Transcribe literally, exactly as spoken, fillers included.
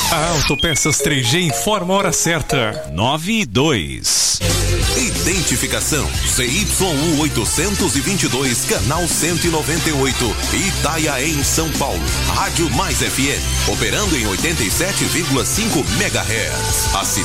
A Autopeças três G informa a hora certa. nove e dois. Identificação C Y U oitocentos e vinte e dois, canal cento e noventa e oito, Itaiaém, São Paulo. Rádio Mais F M, operando em oitenta e sete vírgula cinco megahertz. A